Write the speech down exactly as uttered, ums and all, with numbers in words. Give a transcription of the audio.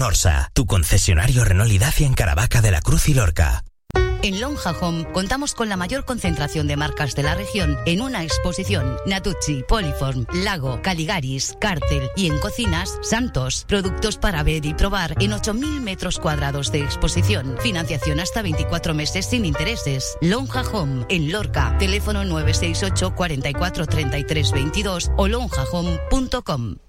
Norsa, tu concesionario Renault y Dacia en Caravaca de la Cruz y Lorca. En Lonja Home contamos con la mayor concentración de marcas de la región en una exposición. Natucci, Poliform, Lago, Caligaris, Cártel y en cocinas, Santos. Productos para ver y probar en ocho mil metros cuadrados de exposición. Financiación hasta veinticuatro meses sin intereses. Lonja Home en Lorca. Teléfono nueve seis ocho, cuatro cuatro, tres tres dos dos o lonja home punto com.